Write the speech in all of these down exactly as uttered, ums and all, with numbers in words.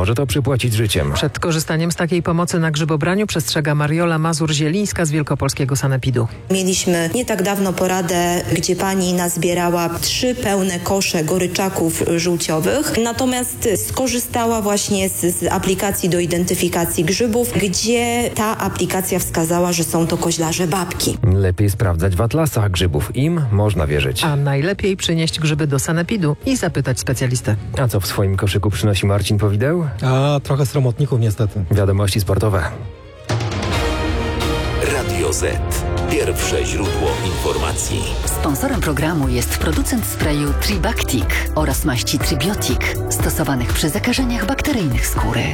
może to przypłacić życiem. Przed korzystaniem z takiej pomocy na grzybobraniu przestrzega Mariola Mazur-Zielińska z Wielkopolskiego Sanepidu. Mieliśmy nie tak dawno poradę, gdzie pani nazbierała trzy pełne kosze goryczaków żółciowych, natomiast skorzystała właśnie z, z aplikacji do identyfikacji grzybów, gdzie ta aplikacja wskazała, że są to koźlarze babki. Lepiej sprawdzać w atlasach grzybów. Im można wierzyć. A najlepiej przynieść grzyby do Sanepidu i zapytać specjalistę. A co w swoim koszyku przynosi Marcin Powideł? A trochę sromotników niestety. Wiadomości sportowe. Radio Z. Pierwsze źródło informacji. Sponsorem programu jest producent sprayu Tribactic oraz maści Tribiotic, stosowanych przy zakażeniach bakteryjnych skóry.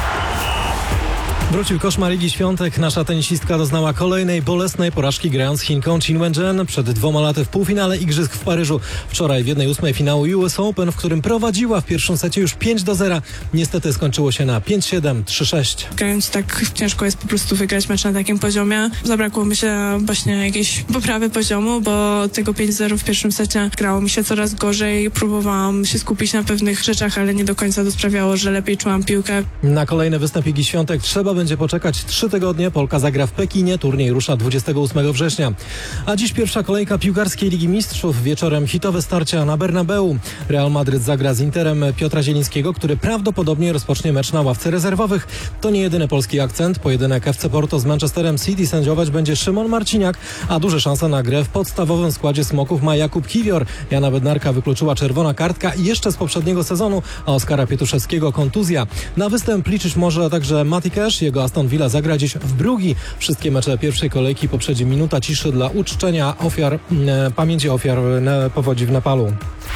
Wrócił koszmar Igi Świątek. Nasza tenisistka doznała kolejnej bolesnej porażki, grając z Chinką Qin Wenzhen przed dwoma laty w półfinale Igrzysk w Paryżu. Wczoraj w jednej ósmej finału U S Open, w którym prowadziła w pierwszym secie już pięć do zera. Niestety skończyło się na pięć siedem, trzy sześć. Grając tak ciężko jest po prostu wygrać mecz na takim poziomie. Zabrakło mi się właśnie jakiejś poprawy poziomu, bo tego pięć zero w pierwszym secie grało mi się coraz gorzej. Próbowałam się skupić na pewnych rzeczach, ale nie do końca to sprawiało, że lepiej czułam piłkę. Na kolejny występ Igi Świątek trzeba będzie poczekać trzy tygodnie. Polka zagra w Pekinie. Turniej rusza dwudziestego ósmego września. A dziś pierwsza kolejka piłkarskiej Ligi Mistrzów. Wieczorem hitowe starcia na Bernabeu. Real Madryt zagra z Interem Piotra Zielińskiego, który prawdopodobnie rozpocznie mecz na ławce rezerwowych. To nie jedyny polski akcent. Pojedynek F C Porto z Manchesterem City sędziować będzie Szymon Marciniak, a duże szanse na grę w podstawowym składzie Smoków ma Jakub Kiwior. Jana Bednarka wykluczyła czerwona kartka i jeszcze z poprzedniego sezonu, a Oskara Pietuszewskiego kontuzja. Na występ liczyć może także Mati Cash. Jego Aston Villa zagra dziś w Brugi. Wszystkie mecze pierwszej kolejki poprzedzi minuta ciszy dla uczczenia ofiar, e, pamięci ofiar ne, powodzi w Nepalu.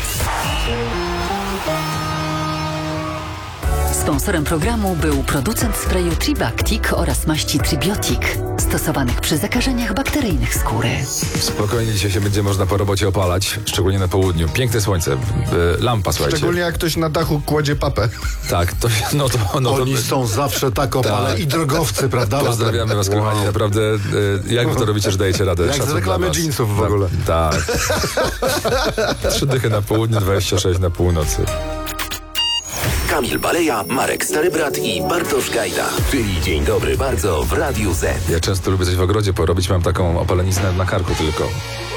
Sponsorem programu był producent sprayu Tribactic oraz maści Tribiotic, stosowanych przy zakażeniach bakteryjnych skóry. Spokojnie dzisiaj się będzie można po robocie opalać, szczególnie na południu. Piękne słońce, yy, lampa, słuchajcie. Szczególnie jak ktoś na dachu kładzie papę. Tak, to no to... No to Oni są zawsze tak opale tak. i drogowcy, prawda? Pozdrawiamy was, kochani, wow. Naprawdę. Yy, jak wy to robicie, że dajecie radę? Jak z reklamy jeansów w ogóle. Tak. Trzy dychy na południu, dwadzieścia sześć na północy. Kamil Baleja, Marek Starybrat i Bartosz Gajda. Czyli Dzień Dobry Bardzo w Radiu Z. Ja często lubię coś w ogrodzie porobić, mam taką opaleniznę na karku tylko.